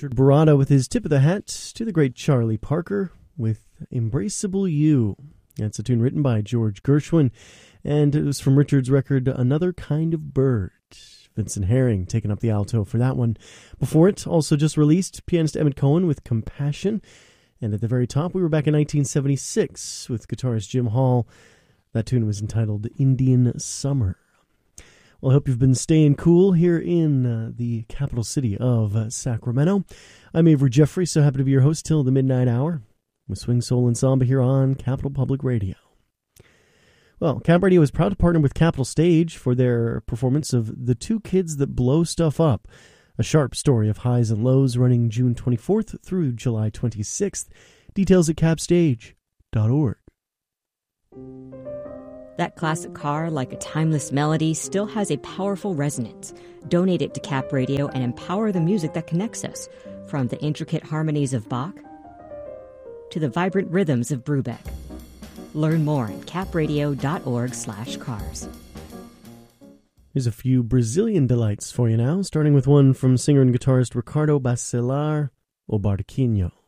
Richard Baratta with his tip of the hat to the great Charlie Parker with Embraceable You. That's a tune written by George Gershwin, and it was from Richard's record Another Kind of Bird. Vincent Herring taking up the alto for that one. Before it, also just released, pianist Emmett Cohen with Compassion. And at the very top, we were back in 1976 with guitarist Jim Hall. That tune was entitled Indian Summer. Well, I hope you've been staying cool here in the capital city of Sacramento. I'm Avery Jeffrey, so happy to be your host till the midnight hour with Swing Soul and Samba here on Capital Public Radio. Well, Cap Radio is proud to partner with Capitol Stage for their performance of The Two Kids That Blow Stuff Up, a sharp story of highs and lows running June 24th through July 26th. Details at capstage.org. That classic car, like a timeless melody, still has a powerful resonance. Donate it to Cap Radio and empower the music that connects us, from the intricate harmonies of Bach to the vibrant rhythms of Brubeck. Learn more at capradio.org/cars. Here's a few Brazilian delights for you now, starting with one from singer and guitarist Ricardo Bacelar, O Barquinho.